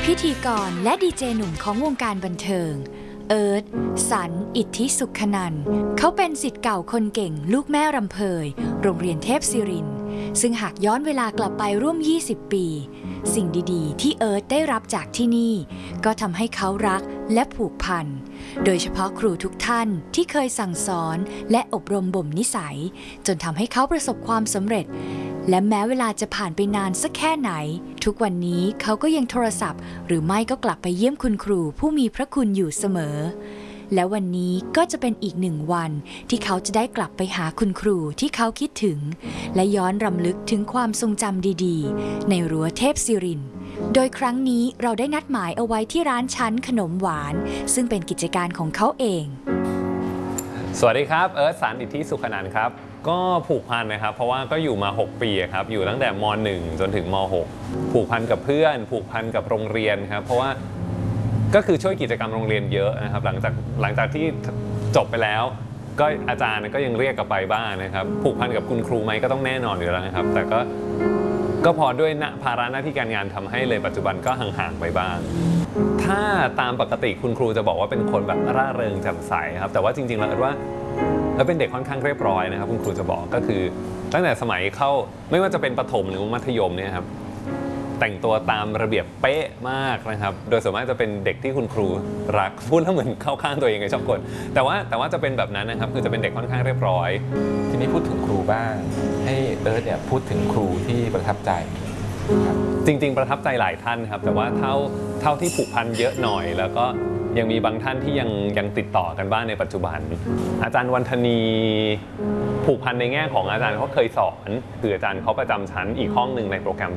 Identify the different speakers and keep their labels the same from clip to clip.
Speaker 1: พิธีกรและดีเจหนุ่มของวงการบันเทิงเอิร์ธ สัน อิทธิสุขนันท์เขาเป็นศิษย์เก่าคนเก่งลูกแม่รำเพยโรงเรียนเทพศิรินทร์ซึ่งหากย้อนเวลากลับไปร่วม 20 ปี สิ่งดีๆที่เอิร์ธได้รับจากที่นี่ก็ทำให้เขารักและผูกพันโดยเฉพาะครูทุกท่านที่เคยสั่งสอนและอบรมบ่มนิสัยจนทำให้เขาประสบความสำเร็จและแม้เวลาจะผ่านไปนานสักแค่ไหนทุกวันนี้เขาก็ยังโทรศัพท์หรือไม่ก็กลับไปเยี่ยมคุณครูผู้มีพระคุณอยู่เสมอและวันนี้ก็จะเป็นอีกหนึ่งวันที่เขาจะได้กลับไปหาคุณครูที่เขาคิดถึงและย้อนรำลึกถึงความทรงจำดีๆในรั้วเทพศิรินทร์โดยครั้งนี้เราได้นัดหมายเอาไว้ที่ร้านชั้นขนมหวานซึ่งเป็นกิจการของเขาเอง
Speaker 2: สวัสดีครับเอิร์ธ สัน อิทธิสุขนันท์ครับก็ผูกพันนะครับเพราะว่าก็อยู่มา6ปีครับอยู่ตั้งแต่ม.1 จนถึงม.6 ผูกพันกับเพื่อนผูกพันกับโรงเรียนครับเพราะว่าก็คือช่วยกิจกรรมโรงเรียนเยอะนะครับหลังจากที่จบไปแล้วก็อาจารย์ก็ยังเรียกกลับไปบ้างนะครับผูกพันกับคุณครูไหมก็ต้องแน่นอนอยู่แล้วนะครับแต่ก็พอด้วยภาระหน้าที่การงานทำให้เลยปัจจุบันก็ห่างๆไปบ้างถ้าตามปกติคุณครูจะบอกว่าเป็นคนแบบร่าเริงแจ่มใสครับแต่ว่าจริงๆแล้วเราเป็นเด็กค่อนข้างเรียบร้อยนะครับคุณครูจะบอกก็คือตั้งแต่สมัยเข้าไม่ว่าจะเป็นประถมหรือมัธยมเนี่ยครับแต่งตัวตามระเบียบเป๊ะมากนะครับโดยส่วนมากจะเป็นเด็กที่คุณครูรักพูดแล้วเหมือนเข้าข้างตัวเองไงชอบกลแต่ว่าจะเป็นแบบนั้นนะครับคือจะเป็นเด็กค่อนข้างเรียบร้อย
Speaker 3: ทีนี้พูดถึงครูบ้างให้เอิร์ธเนี่ยพูดถึงครูที่ประทับใจ
Speaker 2: จริงๆประทับใจหลายท่านครับแต่ว่าเท่าที่ผูกพันเยอะหน่อยแล้วก็ยังมีบางท่านที่ยังติดต่อกันบ้างในปัจจุบันอาจารย์วันธนีผูกพันในแง่ของอาจารย์เขาเคยสอนคืออาจารย์เขาประจำชั้นอีกห้องหนึ่งในโปรแกรม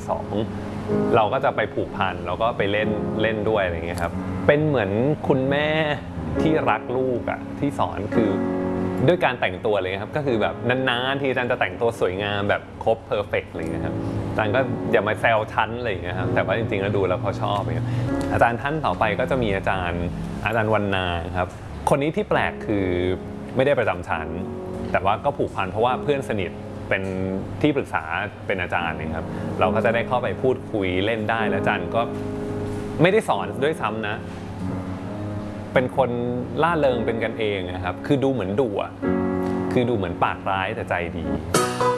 Speaker 2: 2เราก็จะไปผูกพันแล้วก็ไปเล่นด้วยอะไรเงี้ยครับเป็นเหมือนคุณแม่ที่รักลูกอ่ะที่สอนคือด้วยการแต่งตัวเลยครับก็คือแบบนานๆที่อาจารย์จะแต่งตัวสวยงามแบบครบเพอร์เฟกต์อะไรเงี้ยครับอาจารย์ก็อย่ามาแซวชั้นอะไรอย่างเงี้ยครับแต่ว่าจริงๆแล้วดูแล้วเขาชอบอย่างเงี้ยอาจารย์ท่านต่อไปก็จะมีอาจารย์วรรณาครับคนนี้ที่แปลกคือไม่ได้ประจำชั้นแต่ว่าก็ผูกพันเพราะว่าเพื่อนสนิทเป็นที่ปรึกษาเป็นอาจารย์นะครับเราก็จะได้เข้าไปพูดคุยเล่นได้และอาจารย์ก็ไม่ได้สอนด้วยซ้ำนะเป็นคนล่าเริงเป็นกันเองนะครับคือดูเหมือนดุอ่ะคือดูเหมือนปากร้ายแต่ใจดี